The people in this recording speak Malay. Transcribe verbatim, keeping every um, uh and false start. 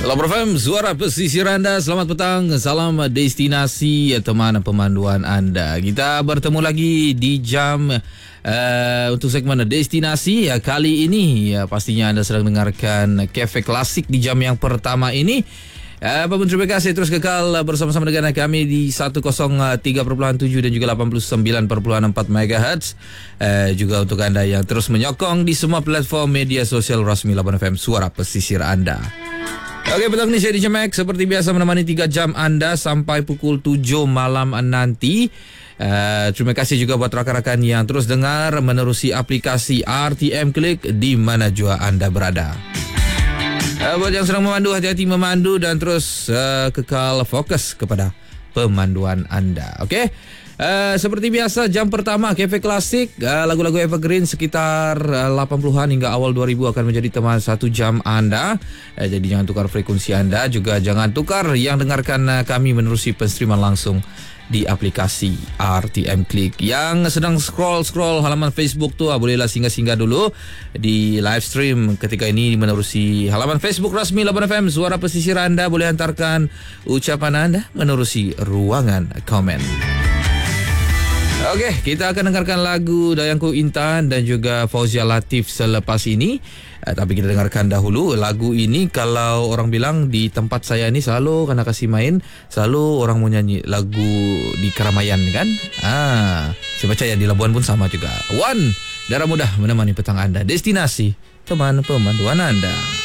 Melabur F M, suara pesisir anda. Selamat petang, salam destinasi teman pemanduan anda. Kita bertemu lagi di jam uh, untuk segmen destinasi. Ya, kali ini ya, pastinya anda sedang dengarkan Cafe Klasik di jam yang pertama ini. Uh, terima kasih terus kekal bersama-sama dengan kami di seratus tiga perpuluhan tujuh dan juga lapan puluh sembilan perpuluhan empat megahertz. Uh, juga untuk anda yang terus menyokong di semua platform media sosial rasmi Labuan F M, suara pesisir anda. Okey, petang ni saya D J Max seperti biasa menemani tiga jam anda sampai pukul tujuh malam nanti. Uh, terima kasih juga buat rakan-rakan yang terus dengar menerusi aplikasi R T M Click di mana jua anda berada. Uh, buat yang sedang memandu, hati-hati memandu dan terus uh, kekal fokus kepada pemanduan anda. Okey. Uh, seperti biasa, jam pertama Cafe Klasik, uh, lagu-lagu evergreen sekitar uh, lapan puluhan hingga awal dua ribu akan menjadi teman satu jam anda. Uh, jadi jangan tukar frekuensi anda, juga jangan tukar yang dengarkan uh, kami menerusi penstreaman langsung di aplikasi R T M Click. Yang sedang scroll-scroll halaman Facebook tu, uh, bolehlah singgah-singgah dulu di live stream ketika ini menerusi halaman Facebook rasmi Labuan F M, suara pesisir anda. Boleh hantarkan ucapan anda menerusi ruangan komen. Okey, kita akan dengarkan lagu Dayangku Intan dan juga Fauzia Latif selepas ini. Uh, tapi kita dengarkan dahulu lagu ini. Kalau orang bilang di tempat saya ni selalu kena kasih main, selalu orang mau nyanyi lagu di keramaian kan. Ah, saya percaya di Labuan pun sama juga. One, Darah Mudah menemani petang anda. Destinasi teman pemanduan anda.